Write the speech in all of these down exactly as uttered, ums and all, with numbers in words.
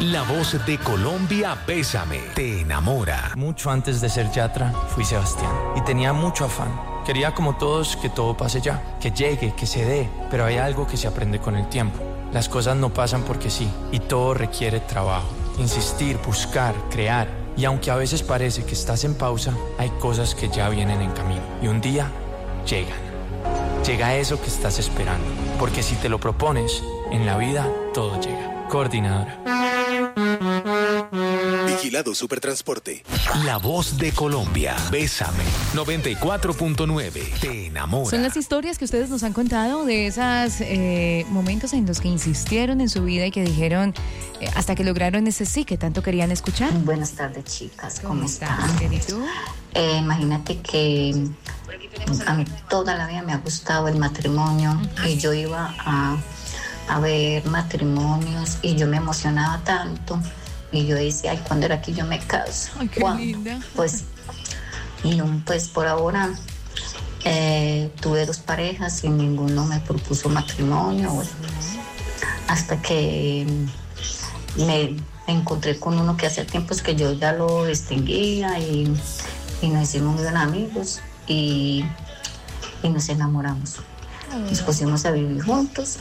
La voz de Colombia, Bésame, te enamora. Mucho antes de ser Yatra, fui Sebastián y tenía mucho afán. Quería como todos que todo pase ya, que llegue, que se dé, pero hay algo que se aprende con el tiempo. Las cosas no pasan porque sí, y todo requiere trabajo. Insistir, buscar, crear. Y aunque a veces parece que estás en pausa, hay cosas que ya vienen en camino. Y un día, llegan. Llega eso que estás esperando. Porque si te lo propones, en la vida todo llega. Coordinadora. Vigilado Supertransporte. La voz de Colombia, Bésame, noventa y cuatro punto nueve, te enamora. Son las historias que ustedes nos han contado de esos eh, momentos en los que insistieron en su vida y que dijeron eh, hasta que lograron ese sí que tanto querían escuchar. Buenas tardes, chicas. ¿Cómo, ¿Cómo están? ¿Y tú? Eh, imagínate que a mí toda la vida me ha gustado el matrimonio y yo iba a, a ver matrimonios y yo me emocionaba tanto. Y yo decía, ay, ¿cuándo era que yo me caso? Ay, qué ¿Cuándo? linda. Pues, no, pues por ahora eh, tuve dos parejas y ninguno me propuso matrimonio. Bueno, hasta que me encontré con uno que hace tiempos que yo ya lo distinguía y, y nos hicimos muy buenos amigos y, y nos enamoramos. Nos pusimos a vivir juntos.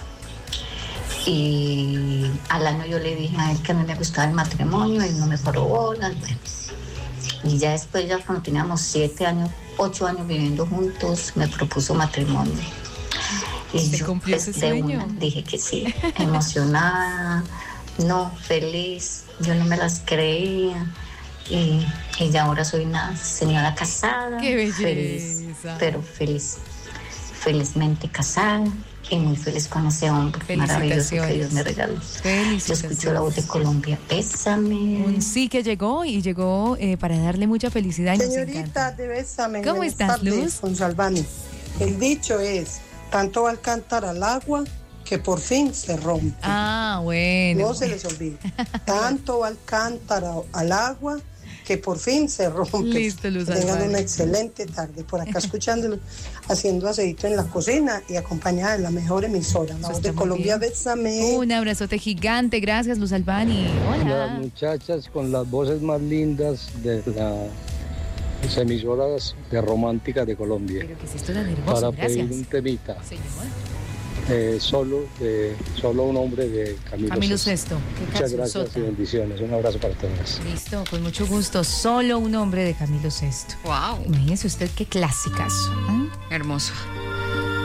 Y al año yo le dije a él que no me gustaba el matrimonio y no me paró bolas, bueno. Y ya después, ya cuando teníamos siete años, ocho años viviendo juntos, me propuso matrimonio. Y ¿Se yo cumplió pues, ese de sueño? una dije que sí, emocionada, no, feliz, yo no me las creía. Y, y ya ahora soy una señora casada, ¡Qué belleza! Feliz, pero feliz, felizmente casada. Y muy feliz con ese hombre maravilloso que Dios me regaló. Yo escucho la voz de Colombia. Bésame. Un sí que llegó y llegó eh, para darle mucha felicidad. Y Señorita de Bésame. ¿Cómo estás, Luz? Con Salvani. El dicho es, tanto va el cántaro al agua que por fin se rompe. Ah, bueno. No se les olvide. Tanto va el cántaro al agua que por fin se rompe. Listo, Luz. Tengan una excelente tarde. Por acá escuchándolo, haciendo aceito en la cocina y acompañada de la mejor emisora, la voz de Colombia, Bésame. Un abrazote gigante. Gracias, Luz Albani. Hola. Las muchachas con las voces más lindas de las emisoras de romántica de Colombia. Pero que si esto era nervoso, para gracias. pedir un temita. Señor. Eh, solo, de, solo un hombre de Camilo, Camilo Sesto. Sesto. Muchas gracias y bendiciones. Un abrazo para todas. Listo, con mucho gusto. Solo un hombre de Camilo Sesto. Wow. Imagínese usted qué clásicas. ¿eh? Hermoso.